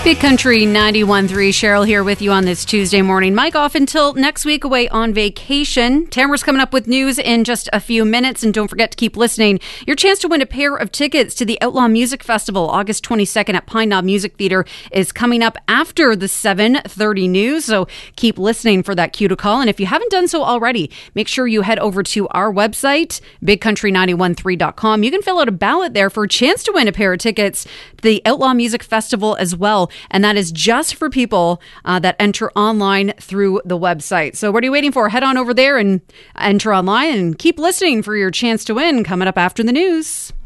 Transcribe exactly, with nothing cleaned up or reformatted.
Big Country ninety-one point three, Cheryl here with you on this Tuesday morning. Mike off until next week away on vacation. Tamara's coming up with news in just a few minutes, and don't forget to keep listening. Your chance to win a pair of tickets to the Outlaw Music Festival August twenty-second at Pine Knob Music Theatre is coming up after the seven thirty news, so keep listening for that cue to call. And if you haven't done so already, make sure you head over to our website, big country nine one three dot com. You can fill out a ballot there for a chance to win a pair of tickets to the Outlaw Music Festival as well. And that is just for people uh, that enter online through the website. So what are you waiting for? Head on over there and enter online and keep listening for your chance to win coming up after the news.